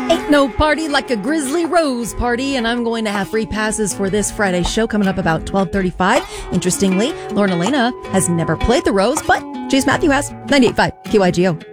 Ain't no party like a Grizzly Rose party, and I'm going to have free passes for this Friday show coming up about 12:35. Interestingly, Lauren Elena has never played the Rose, but Chase Matthew has. 98.5 KYGO.